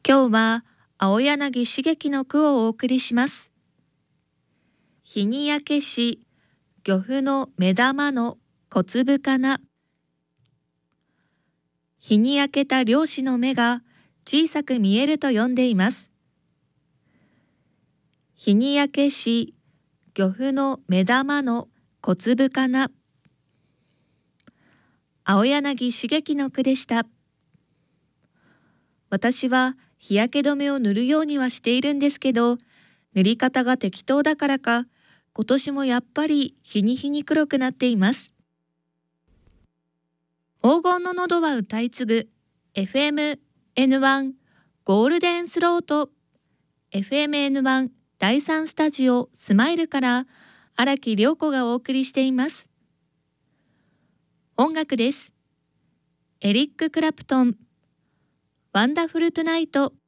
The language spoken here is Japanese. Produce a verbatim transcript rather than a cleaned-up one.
今日は青柳茂樹の句をお送りします。日に焼けし、漁夫の目玉の小粒かな。日に焼けた漁師の目が小さく見えると読んでいます。日に焼けし、漁夫の目玉の小粒かな。青柳茂樹の句でした。私は日焼け止めを塗るようにはしているんですけど、塗り方が適当だからか、今年もやっぱり日に日に黒くなっています。黄金の喉は歌い継ぐ エフエムエヌワン ゴールデンスロート エフエムエヌワン だいさんスタジオスマイルから荒木涼子がお送りしています。音楽です。エリック・クラプトンワンダフルトゥナイト。